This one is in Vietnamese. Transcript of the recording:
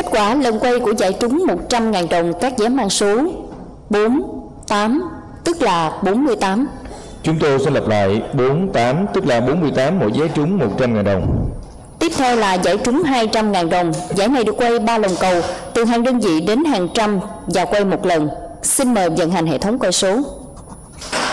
quả lần quay của giải trúng 100.000 đồng các vé mang số 4, 8, tức là 48. Chúng tôi sẽ lặp lại 4, 8, tức là 48 mỗi vé trúng 100.000 đồng. Tiếp theo là giải trúng 200.000 đồng. Giải này được quay 3 lần cầu, từ hàng đơn vị đến hàng trăm và quay một lần. Xin mời vận hành hệ thống quay số.